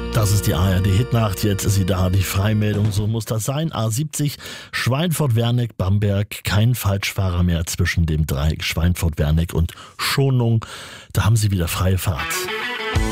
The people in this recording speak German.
Das ist die ARD-Hitnacht, jetzt ist sie da, die Freimeldung, so muss das sein. A70, Schweinfurt-Werneck, Bamberg, kein Falschfahrer mehr zwischen dem Dreieck Schweinfurt-Werneck und Schonung. Da haben Sie wieder freie Fahrt.